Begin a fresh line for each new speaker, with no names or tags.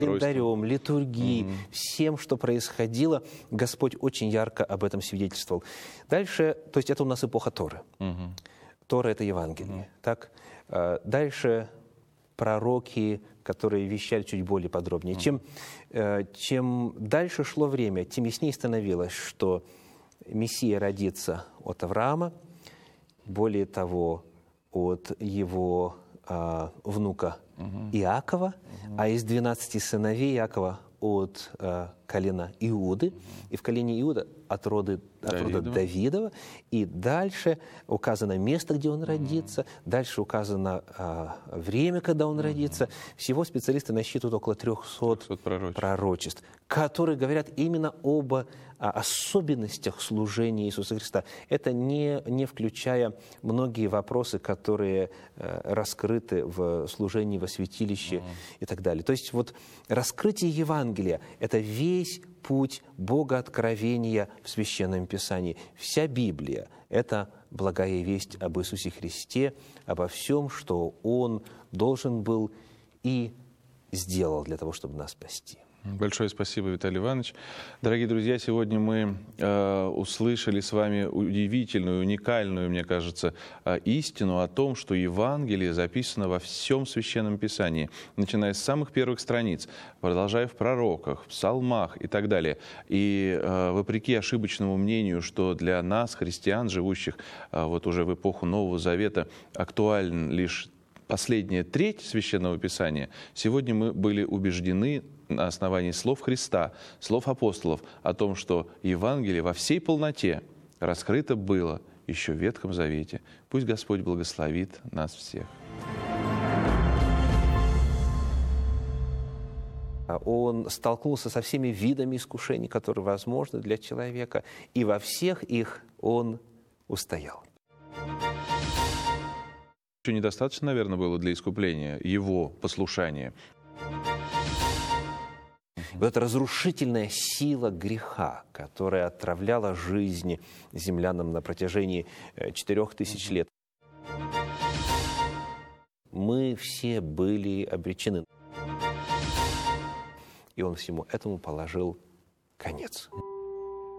календарем, литургией, всем, что происходило, Господь очень ярко об этом свидетельствовал. Дальше, то есть это у нас эпоха Торы. Тора – это Евангелие. Так? Дальше пророки, которые вещали чуть более подробнее. Чем дальше шло время, тем яснее становилось, что Мессия родится от Авраама, более того, от его внука Иакова, а из 12 сыновей Иакова от колена Иуды, и в колене Иуда от рода Давидова, и дальше указано место, где он родится, дальше указано время, когда он родится. Всего специалисты насчитывают около 300 пророчеств, которые говорят именно об особенностях служения Иисуса Христа. Это не включая многие вопросы, которые раскрыты в служении во святилище и так далее. То есть вот раскрытие Евангелия – это весь путь Богооткровения в Священном Писании. Вся Библия – это благая весть об Иисусе Христе, обо всем, что Он должен был и сделал для того, чтобы нас спасти.
Большое спасибо, Виталий Иванович. Дорогие друзья, сегодня мы услышали с вами удивительную, уникальную, мне кажется, истину о том, что Евангелие записано во всем Священном Писании, начиная с самых первых страниц, продолжая в пророках, в псалмах и так далее. И вопреки ошибочному мнению, что для нас, христиан, живущих вот уже в эпоху Нового Завета, актуален лишь последняя треть Священного Писания, сегодня мы были убеждены на основании слов Христа, слов апостолов о том, что Евангелие во всей полноте раскрыто было еще в Ветхом Завете. Пусть Господь благословит нас всех.
Он столкнулся со всеми видами искушений, которые возможны для человека, и во всех их он устоял.
Еще недостаточно, наверное, было для искупления его послушания.
Вот эта разрушительная сила греха, которая отравляла жизнь землянам на протяжении 4000 лет. Мы все были обречены. И Он всему этому положил конец.